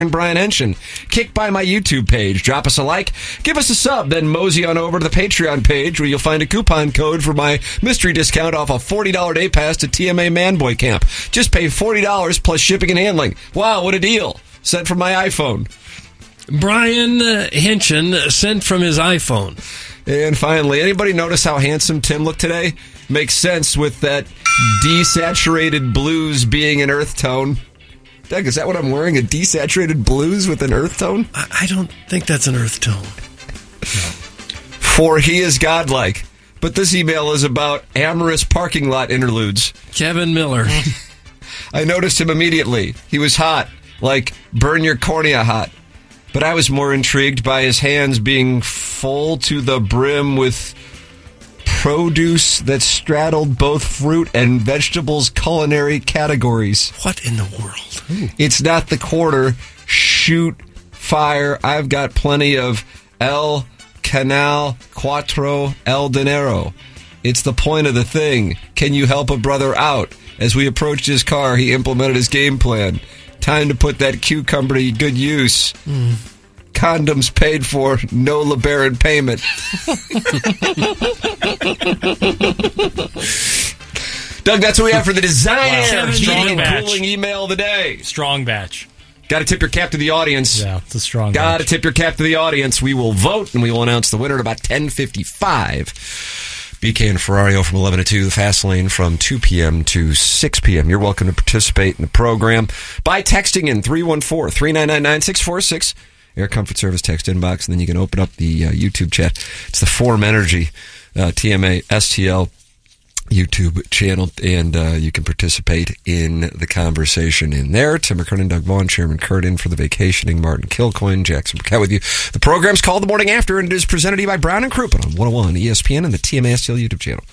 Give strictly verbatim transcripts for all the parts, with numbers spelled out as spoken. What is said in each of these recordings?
Brian Henshin. Kick by my YouTube page. Drop us a like. Give us a sub. Then mosey on over to the Patreon page where you'll find a coupon code for my mystery discount off a forty dollars day pass to T M A Manboy Camp. Just pay forty dollars plus shipping and handling. Wow, what a deal. Sent from my iPhone. Brian uh, Henshin sent from his iPhone. And finally, anybody notice how handsome Tim looked today? Makes sense with that desaturated blues being an earth tone. Doug, is that what I'm wearing? A desaturated blues with an earth tone? I, I don't think that's an earth tone. No. For he is godlike. But this email is about amorous parking lot interludes. Kevin Miller. I noticed him immediately. He was hot, like burn your cornea hot. But I was more intrigued by his hands being full to the brim with produce that straddled both fruit and vegetables culinary categories. What in the world? Ooh. It's not the quarter. Shoot fire. I've got plenty of El Canal Cuatro El Dinero. It's the point of the thing. Can you help a brother out? As we approached his car, he implemented his game plan. Time to put that cucumber to good use. Mm. Condoms paid for, no LeBaron payment. Doug, that's what we have for the Design wow. Heating and Cooling email of the day. Strong batch. Got to tip your cap to the audience. Yeah, it's a strong Got to batch. tip your cap to the audience. We will vote, and we will announce the winner at about ten fifty-five. B K and Ferrario from eleven to two, the Fast Lane from two p.m. to six p.m. You're welcome to participate in the program by texting in three one four, three nine nine, nine six four six. Air Comfort Service text inbox, and then you can open up the uh, YouTube chat. It's the Form Energy uh, T M A S T L YouTube channel, and uh, you can participate in the conversation in there. Tim McKernan, Doug Vaughn, Chairman Kurt in for the vacationing, Martin Kilcoyne, Jackson Burkett with you. The program's called The Morning After, and it is presented to you by Brown and Crouppen on one oh one E S P N and the T M A S T L YouTube channel.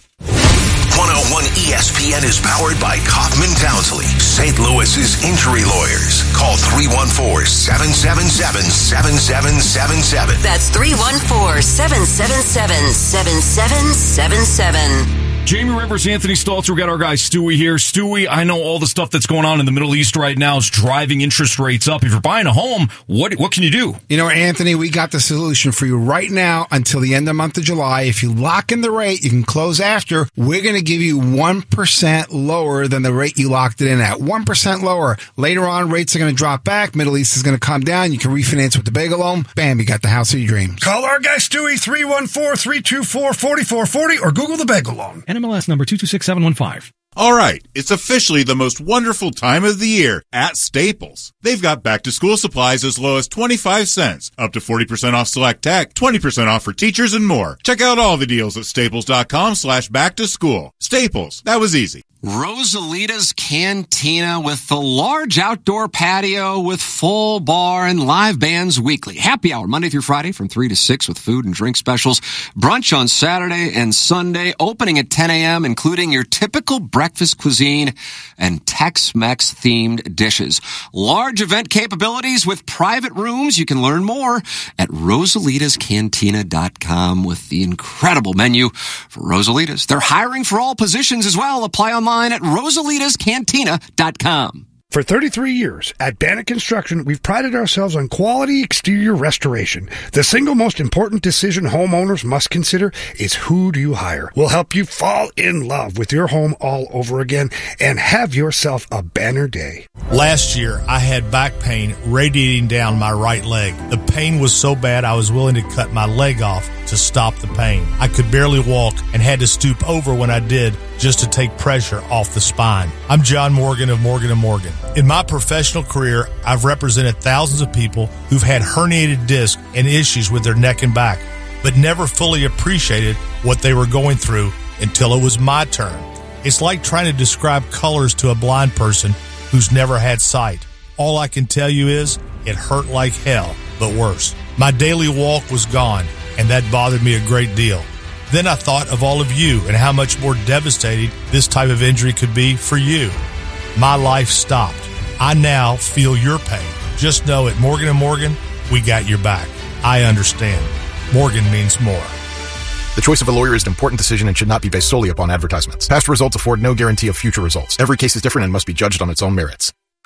one oh one E S P N is powered by Kaufman Townsley, Saint Louis's injury lawyers. Call three one four, seven seven seven, seven seven seven seven. That's three one four, seven seven seven, seven seven seven seven. Jamie Rivers, Anthony Stalter, we got our guy Stewie here. Stewie, I know all the stuff that's going on in the Middle East right now is driving interest rates up. If you're buying a home, what what can you do? You know, Anthony, we got the solution for you right now until the end of the month of July. If you lock in the rate, you can close after. We're going to give you one percent lower than the rate you locked it in at. one percent lower. Later on, rates are going to drop back. Middle East is going to come down. You can refinance with the bagel loan. Bam, you got the house of your dreams. Call our guy Stewie, three one four, three two four, four four four zero or Google the bagel loan. N M L S number two two six seven one five. All right, it's officially the most wonderful time of the year at Staples. They've got back-to-school supplies as low as twenty-five cents, up to forty percent off select tech, twenty percent off for teachers, and more. Check out all the deals at staples.com slash back-to-school. Staples, that was easy. Rosalita's Cantina with the large outdoor patio with full bar and live bands weekly. Happy hour Monday through Friday from three to six with food and drink specials. Brunch on Saturday and Sunday, opening at ten a.m., including your typical breakfast cuisine and Tex-Mex themed dishes. Large event capabilities with private rooms. You can learn more at rosalitas cantina dot com with the incredible menu for Rosalitas. They're hiring for all positions as well. Apply online at rosalitas cantina dot com. For thirty-three years, at Bannock Construction, we've prided ourselves on quality exterior restoration. The single most important decision homeowners must consider is who do you hire. We'll help you fall in love with your home all over again and have yourself a banner day. Last year, I had back pain radiating down my right leg. The pain was so bad I was willing to cut my leg off to stop the pain. I could barely walk and had to stoop over when I did just to take pressure off the spine. I'm John Morgan of Morgan and Morgan. In my professional career, I've represented thousands of people who've had herniated discs and issues with their neck and back, but never fully appreciated what they were going through until it was my turn. It's like trying to describe colors to a blind person who's never had sight. All I can tell you is it hurt like hell, but worse. My daily walk was gone, and that bothered me a great deal. Then I thought of all of you and how much more devastating this type of injury could be for you. My life stopped. I now feel your pain. Just know at Morgan and Morgan, we got your back. I understand. Morgan means more. The choice of a lawyer is an important decision and should not be based solely upon advertisements. Past results afford no guarantee of future results. Every case is different and must be judged on its own merits.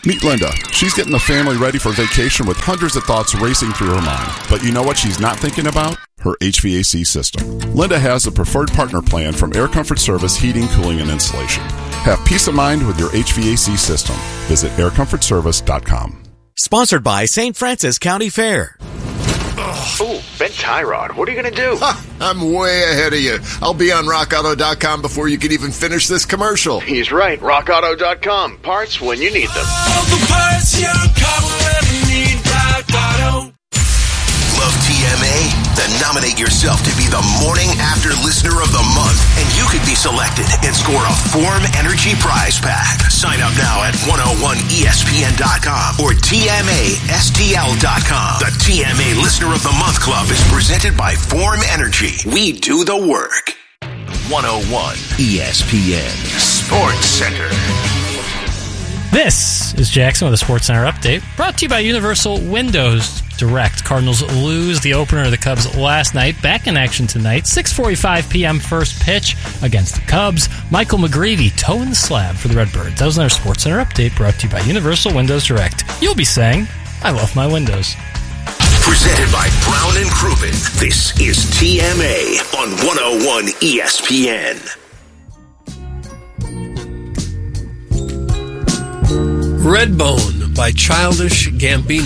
Meet Linda. She's getting the family ready for vacation with hundreds of thoughts racing through her mind. But you know what she's not thinking about? Her H V A C system. Linda has the preferred partner plan from Air Comfort Service Heating, Cooling, and Insulation. Have peace of mind with your H V A C system. Visit air comfort service dot com. Sponsored by Saint Francis County Fair. Oh, Ben Tyrod, what are you going to do? Ha, I'm way ahead of you. I'll be on rock auto dot com before you can even finish this commercial. He's right. rock auto dot com. Parts when you need them. All the parts your car will ever need. Rock Auto. Love T M A? Then nominate yourself to be the Morning After Listener of the Month, and you could be selected and score a Form Energy prize pack. Sign up now at one oh one E S P N dot com or T M A S T L dot com. The T M A Listener of the Month Club is presented by Form Energy. We do the work. one oh one E S P N Sports Center. This is Jackson with a Sports Center update, brought to you by Universal Windows Direct. Cardinals lose the opener of the Cubs last night. Back in action tonight, six forty-five p.m. first pitch against the Cubs. Michael McGreevy toeing the slab for the Redbirds. That was our Sports Center update, brought to you by Universal Windows Direct. You'll be saying, I love my windows. Presented by Brown and Crouppen. This is T M A on one oh one E S P N. Redbone by Childish Gambino.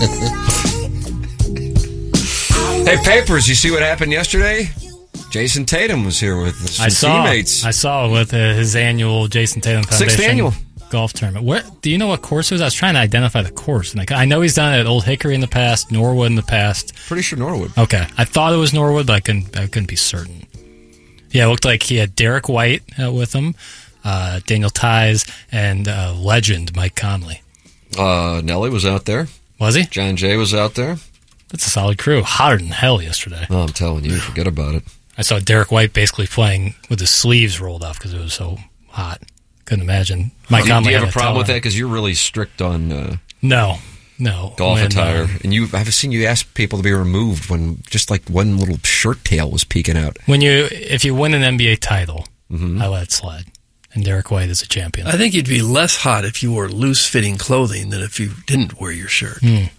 Hey, Papers, you see what happened yesterday? Jason Tatum was here with some I saw, teammates. I saw with uh, his annual Jason Tatum Foundation Sixth annual golf tournament. Where, do you know what course it was? I was trying to identify the course. And I, I know he's done it at Old Hickory in the past, Norwood in the past. Pretty sure Norwood. Okay. I thought it was Norwood, but I couldn't, I couldn't be certain. Yeah, it looked like he had Derek White uh, with him. Uh, Daniel Tice, and uh, legend Mike Conley. Uh, Nelly was out there. Was he? John Jay was out there. That's a solid crew. Hotter than hell yesterday. Oh, I'm telling you, forget about it. I saw Derek White basically playing with his sleeves rolled off because it was so hot. Couldn't imagine. Mike do, Conley do you have had a problem towel. with that? Because you're really strict on uh, no, no golf when, attire, uh, and you I've seen you ask people to be removed when just like one little shirt tail was peeking out. When you, if you win an N B A title, mm-hmm. I let it slide. And Derek White is a champion. I think you'd be less hot if you wore loose-fitting clothing than if you didn't wear your shirt. Mm.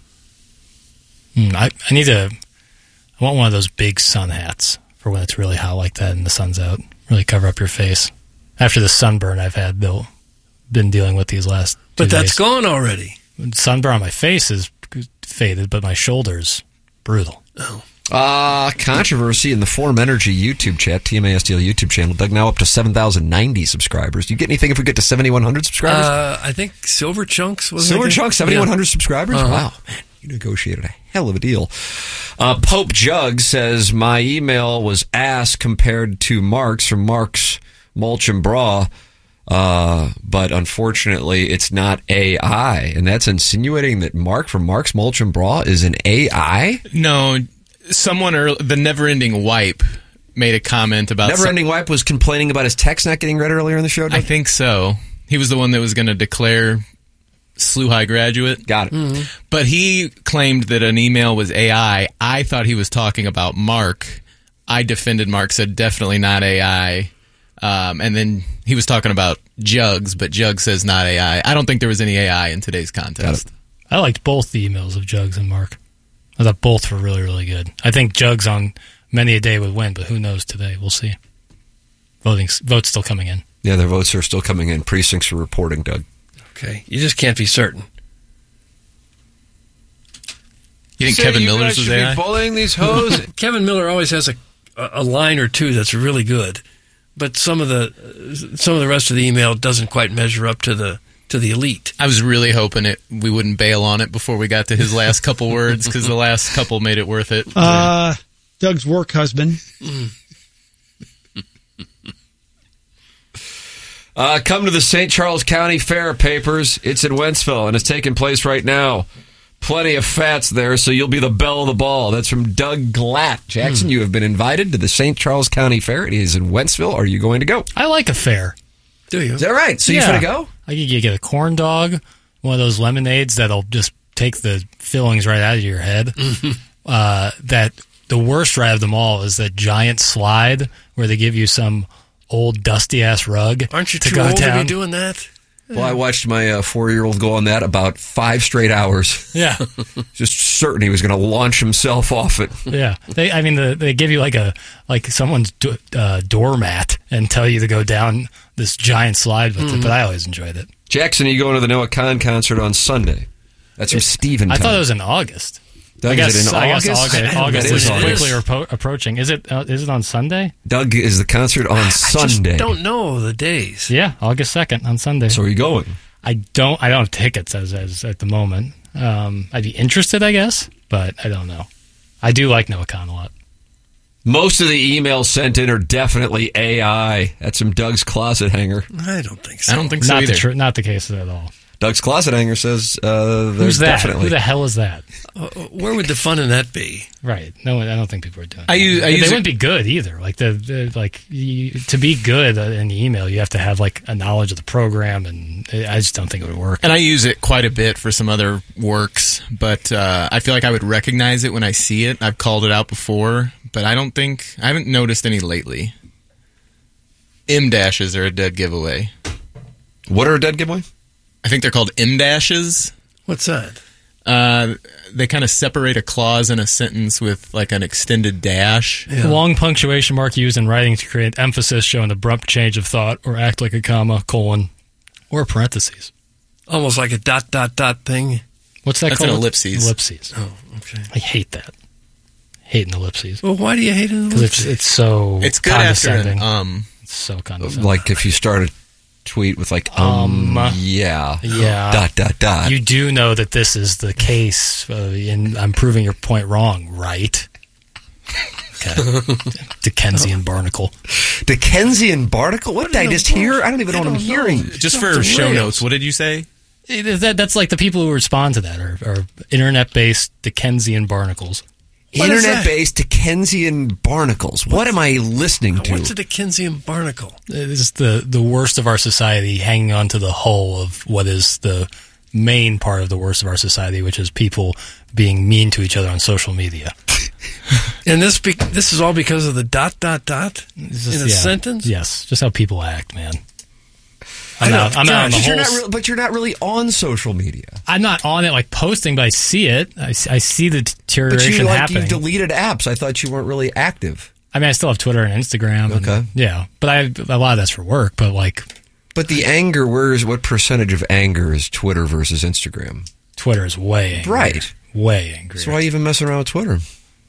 Mm, I, I need to. I want one of those big sun hats for when it's really hot like that and the sun's out. Really cover up your face. After the sunburn I've had, though, been dealing with these last. Two but that's days. gone already. Sunburn on my face is faded, but my shoulders brutal. Oh. Uh, controversy in the Form Energy YouTube chat, T M A S T L YouTube channel. Doug, now up to seven thousand ninety subscribers. Do you get anything if we get to seventy-one hundred subscribers? Uh, I think Silver Chunks was Silver Chunks, seventy-one hundred yeah. subscribers? Uh-huh. Wow, man, you negotiated a hell of a deal. Uh, Pope Jug says, my email was ass compared to Mark's from Mark's Mulch and Bra. Uh, but unfortunately, it's not A I. And that's insinuating that Mark from Mark's Mulch and Bra is an A I? No, someone, early, the Never-Ending Wipe, made a comment about... Never-Ending some, Wipe was complaining about his text not getting read earlier in the show? I think so. He was the one that was going to declare S L U High graduate. Got it. Mm-hmm. But he claimed that an email was A I. I thought he was talking about Mark. I defended Mark, said definitely not A I. Um, and then he was talking about Jugs, but Jugs says not A I. I don't think there was any A I in today's contest. I liked both the emails of Jugs and Mark. I thought both were really, really good. I think Jugs on many a day would win, but who knows today? We'll see. Voting, votes still coming in. Yeah, their votes are still coming in. Precincts are reporting, Doug. Okay, you just can't be certain. You think Say Kevin you Miller's was A I? Be bullying these hoes. Kevin Miller always has a a line or two that's really good, but some of the some of the rest of the email doesn't quite measure up to the to the elite. I was really hoping it we wouldn't bail on it before we got to his last couple words, because the last couple made it worth it. Uh, Doug's work husband. Mm. Uh, come to the Saint Charles County Fair, Papers. It's in Wentzville, and it's taking place right now. Plenty of fats there, so you'll be the belle of the ball. That's from Doug Glatt. Jackson, Hmm. you have been invited to the Saint Charles County Fair. It is in Wentzville. Are you going to go? I like a fair. Do you? Is that right? So yeah. you going to go? I could you get a corn dog, one of those lemonades that'll just take the fillings right out of your head. uh, that the worst ride of them all is that giant slide where they give you some old dusty ass rug. Aren't you to too go old down. to be doing that? Well, I watched my uh, four-year-old go on that about five straight hours. Yeah. Just certain he was going to launch himself off it. Yeah. They, I mean, the, they give you like a like someone's do, uh, doormat and tell you to go down this giant slide with Mm-hmm. it, but I always enjoyed it. Jackson, are you going to the Noah Khan concert on Sunday? That's from Steven. I thought it was in August. Doug, I guess, is it in I August? guess August, August It is, is August. quickly repro- approaching. Is it uh, is it on Sunday? Doug, is the concert on I Sunday? just don't know the days. Yeah, August second on Sunday. So are you going? I don't. I don't have tickets as as at the moment. Um, I'd be interested, I guess, but I don't know. I do like Noah Khan a lot. Most of the emails sent in are definitely A I. That's from Doug's closet hanger. I don't think so. I don't think so Not either. the tr- not the case at all. Doug's closet hanger says uh, there's Who's that? definitely. Who the hell is that? Uh, where would the fun in that be? Right. No, I don't think people are doing. I that. use- I they use wouldn't it- be good either. Like the, the like you, to be good in the email, you have to have like a knowledge of the program, and I just don't think it would work. And I use it quite a bit for some other works, but uh, I feel like I would recognize it when I see it. I've called it out before, but I don't think I haven't noticed any lately. M dashes are a dead giveaway. What are a dead giveaway? I think they're called M dashes. What's that? Uh, they kind of separate a clause in a sentence with like an extended dash. A long punctuation mark used in writing to create emphasis, show an abrupt change of thought, or act like a comma, colon, or parentheses. Almost like a dot, dot, dot thing. What's that That's called? an ellipses. Ellipses. Oh, okay. I hate that. Hating ellipses. Well, why do you hate it? Because it's, it's so It's good after condescending. an um. It's so condescending. Like if you start a tweet with like, um, Um, yeah, Yeah. dot, dot, dot. You do know that this is the case, uh, and I'm proving your point wrong, right? Okay. Dickensian barnacle. Dickensian barnacle? What did I just hear? I don't even know what I'm hearing. Just for show notes, what did you say? It is that, that's like the people who respond to that are, are internet-based Dickensian barnacles. What is that? Internet-based Dickensian barnacles. What am I listening to? What's a Dickensian barnacle? It is the, the worst of our society hanging on to the hull of what is the main part of the worst of our society, which is people being mean to each other on social media. And this be- this is all because of the dot, dot, dot in a Just- yeah. sentence? Yes, just how people act, man. I'm I out, don't- I'm out on the But whole... you're, not re- but you're not really on social media. I'm not on it like posting, but I see it. I, I see the But deterioration you, like, happening. you deleted apps. I thought you weren't really active. I mean, I still have Twitter and Instagram. and- Okay. yeah, but I a lot of that's for work. But like But the anger, where is what percentage of anger is Twitter versus Instagram? Twitter is way angry. Right. Way angry. So why even mess around with Twitter?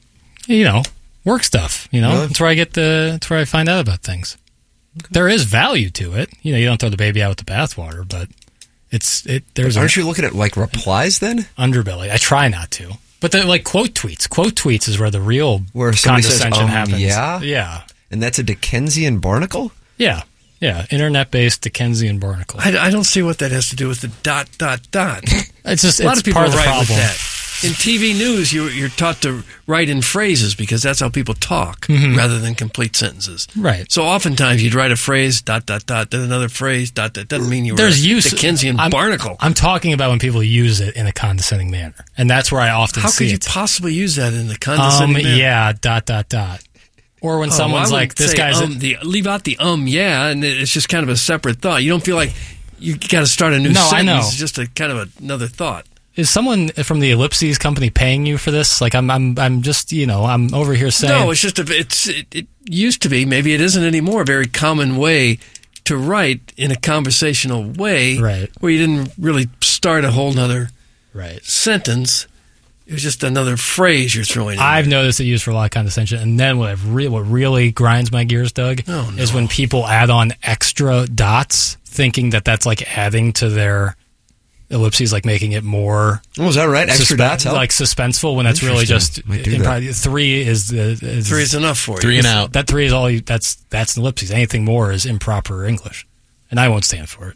You know, work stuff. You know, Really? that's where I get the. That's where I find out about things. There is value to it. You know, you don't throw the baby out with the bathwater, but it's it. There's Aren't a you looking at like replies then? underbelly. I try not to, but the like quote tweets. Quote tweets is where the real Where somebody says, condescension um, happens. yeah? yeah, And that's a Dickensian barnacle? yeah, yeah. Internet-based Dickensian barnacle. I, I don't see what that has to do with the dot, dot, dot. It's just a lot it's of people part of the write with problem. that. In T V news, you, you're taught to write in phrases because that's how people talk Mhm. rather than complete sentences. Right. So oftentimes you'd write a phrase, dot, dot, dot, then another phrase, dot, dot, doesn't mean you were There's a use Dickensian I'm, barnacle. I'm talking about when people use it in a condescending manner, and that's where I often How see could you it. possibly use that in the Um, condescending manner? yeah, dot dot dot. Or when Oh, someone's I like, wouldn't "This say, guy's," um, the, leave out the um, yeah, and it's just kind of a separate thought. You don't feel like you got to start a new No, I sentence. know. It's just a kind of a, another thought. is someone from the Ellipses company paying you for this? Like, I'm, I'm, I'm just, you know, I'm over here saying, No, it's just a, it's it, it used to be, maybe it isn't anymore, a very common way to write in a conversational way, Right. where you didn't really start a whole nother right. sentence. It was just another phrase you're throwing in. I've noticed it used for a lot of condescension, and then what I've re- what really grinds my gears, Doug, Oh, no. is when people add on extra dots, thinking that that's like adding to their ellipses, like making it more. Oh, is that right? Extra dots help? like suspenseful, when that's really just Interesting. Might do that. improv- three is, the is Three is enough for you. Three and out. That three is all. You, that's that's an ellipses. Anything more is improper English, and I won't stand for it.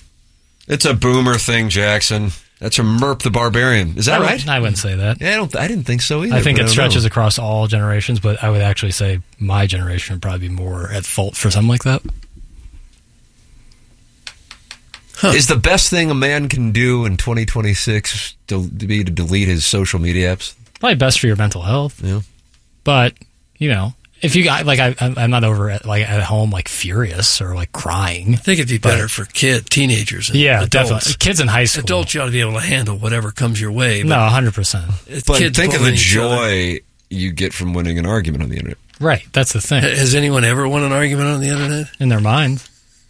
It's a boomer thing, Jackson. That's from Merp the Barbarian. Is that I would- right? I wouldn't say that. Yeah, I don't. I didn't think so either. I think but it don't stretches know. across all generations, but I would actually say my generation would probably be more at fault for something like that. Is the best thing a man can do in twenty twenty-six to, to be to delete his social media apps? Probably best for your mental health. Yeah. But, you know, if you got like I, I'm not over at like at home like furious or like crying. I think it'd be better for kid teenagers. And Yeah, adults. definitely. Kids in high school. Adults, you ought to be able to handle whatever comes your way. No, one hundred percent. But think of the joy you get from winning an argument on the internet. Right, that's the thing. Has anyone ever won an argument on the internet? In their minds.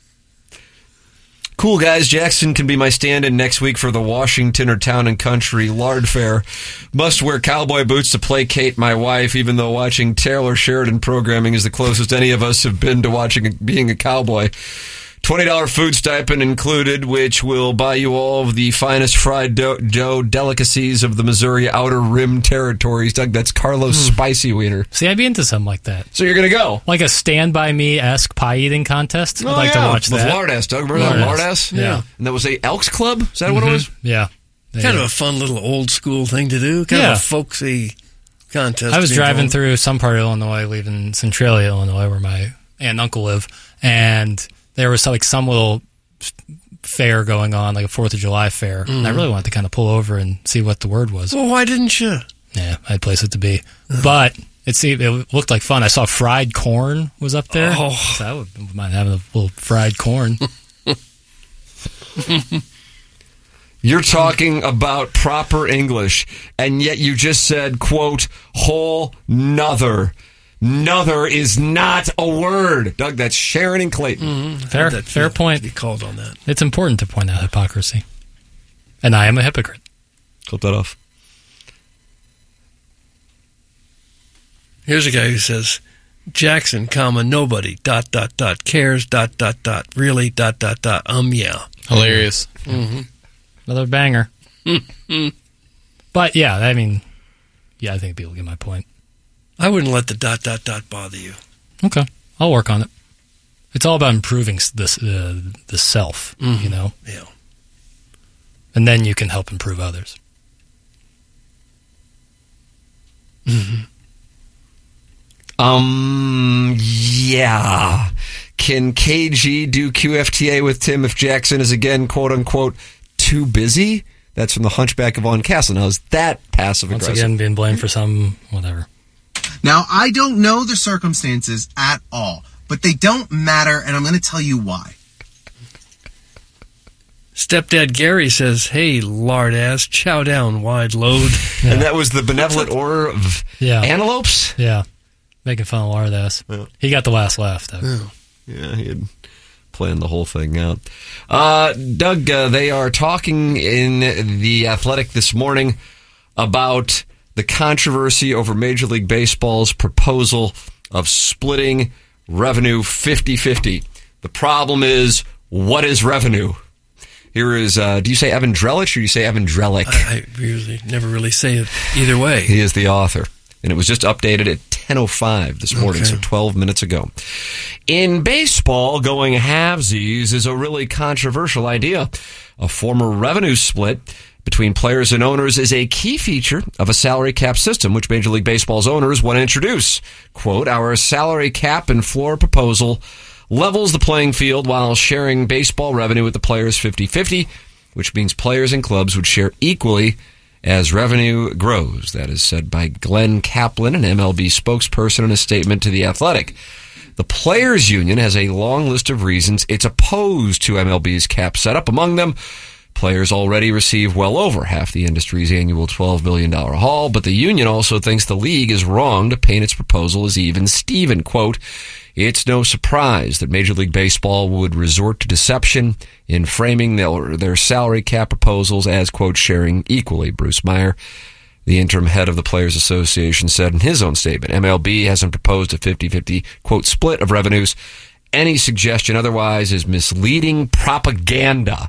Cool, guys. Jackson can be my stand-in next week for the Washington or Town and Country Lard Fair. Must wear cowboy boots to placate my wife, even though watching Taylor Sheridan programming is the closest any of us have been to watching being a cowboy. twenty dollars food stipend included, which will buy you all of the finest fried dough, dough delicacies of the Missouri Outer Rim territories. Doug, that's Carlos Hmm. Spicy Wiener. See, I'd be into something like that. So you're going to go? Like a Stand By Me-esque pie eating contest. I'd Oh, like yeah. to watch With that. Lardass, Doug. Remember that Lardass? Yeah. And that was a Elks Club? Is that what it Mhm. was? Yeah. Kind of a fun little old school thing to do. Kind Yeah. of a folksy contest. I was to be driving involved. through some part of Illinois, leaving Centralia, Illinois, where my aunt and uncle live, and there was like some little fair going on, like a Fourth of July fair, and I Mhm. really wanted to kind of pull over and see what the word was. Well, why didn't you? Yeah, I had places to be, but it seemed it looked like fun. I saw fried corn was up there. Oh. So I would mind having a little fried corn. You're talking about proper English, and yet you just said, quote, whole nother. Nother is not a word. Doug, that's Sharon and Clayton. Fair, that fair feel- point. Be called on that. It's important to point out hypocrisy, and I am a hypocrite. Clip that off. Here's a guy who says, Jackson, comma, nobody, dot, dot, dot, cares, dot, dot, dot, really, dot, dot, dot, um, yeah. Hilarious. Mm-hmm. Another banger. But yeah, I mean, yeah, I think people get my point. I wouldn't let the dot, dot, dot bother you. Okay, I'll work on it. It's all about improving s- this uh, the self, you know. Yeah. And then you can help improve others. Mm-hmm. Um, yeah. Can K G do Q F T A with Tim if Jackson is again, quote unquote, too busy? That's from the Hunchback of Von Castle. Now, is that passive Once aggressive? again, being blamed for some whatever. Now, I don't know the circumstances at all, but they don't matter, and I'm going to tell you why. Stepdad Gary says, hey, lard ass, chow down, wide load. And that was the Benevolent Order of Yeah. Antelopes? Yeah, making fun of Lardass. Yeah. He got the last laugh, though. Yeah, yeah he had planned the whole thing out. Uh, Doug, uh, they are talking in The Athletic this morning about the controversy over Major League Baseball's proposal of splitting revenue fifty-fifty. The problem is, what is revenue? Here is, uh, do you say Evan Drellich or do you say Evan Drellick? I, I usually never really say it either way. He is the author. And it was just updated at ten oh five this morning, Okay. so twelve minutes ago. In baseball, going halvesies is a really controversial idea. A former revenue split between players and owners is a key feature of a salary cap system, which Major League Baseball's owners want to introduce. Quote, our salary cap and floor proposal levels the playing field while sharing baseball revenue with the players fifty-fifty, which means players and clubs would share equally as revenue grows. That is said by Glenn Kaplan, an M L B spokesperson, in a statement to The Athletic. The Players Union has a long list of reasons it's opposed to M L B's cap setup. Among them, players already receive well over half the industry's annual twelve million dollars haul, but the union also thinks the league is wrong to paint its proposal as even-steven. Quote, it's no surprise that Major League Baseball would resort to deception in framing their, their salary cap proposals as, quote, sharing equally. Bruce Meyer, the interim head of the Players Association, said in his own statement, M L B hasn't proposed a fifty-fifty, quote, split of revenues. Any suggestion otherwise is misleading propaganda.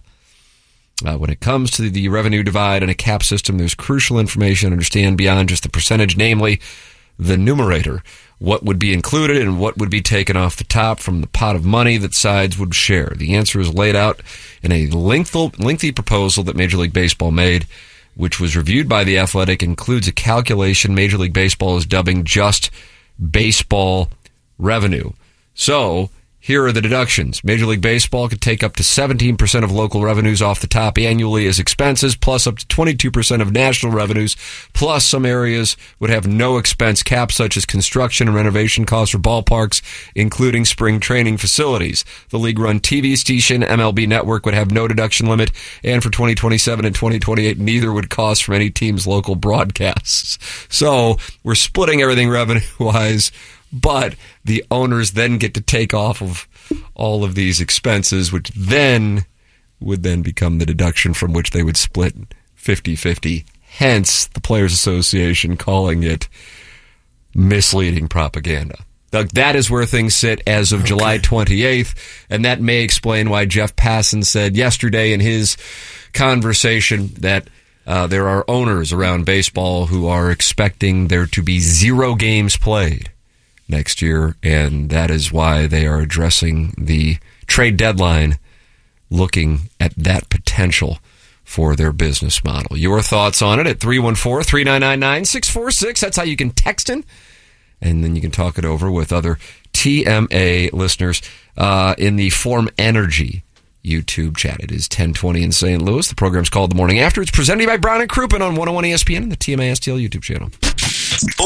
Uh, when it comes to the revenue divide in a cap system, there's crucial information to understand beyond just the percentage, namely the numerator. What would be included and what would be taken off the top from the pot of money that sides would share. The answer is laid out in a lengthy, lengthy proposal that Major League Baseball made, which was reviewed by The Athletic, includes a calculation Major League Baseball is dubbing just baseball revenue. So Here are the deductions. Major League Baseball could take up to seventeen percent of local revenues off the top annually as expenses, plus up to twenty-two percent of national revenues, plus some areas would have no expense cap, such as construction and renovation costs for ballparks, including spring training facilities. The league-run T V station, M L B Network, would have no deduction limit, and for twenty twenty-seven and twenty twenty-eight, neither would cost from any team's local broadcasts. So we're splitting everything revenue-wise, but the owners then get to take off of all of these expenses, which then would then become the deduction from which they would split fifty-fifty. Hence, the Players Association calling it misleading propaganda. Doug, that is where things sit as of okay. July twenty-eighth, and that may explain why Jeff Passan said yesterday in his conversation that uh, there are owners around baseball who are expecting there to be zero games played next year, and that is why they are addressing the trade deadline, looking at that potential for their business model. Your thoughts on it at three one four, three nine nine, nine six four six. That's how you can text in, and then you can talk it over with other T M A listeners uh, in the Form Energy YouTube chat. It is ten twenty in Saint Louis. The program's called The Morning After. It's presented by Brown and Crouppen on one oh one E S P N and the T M A S T L YouTube channel.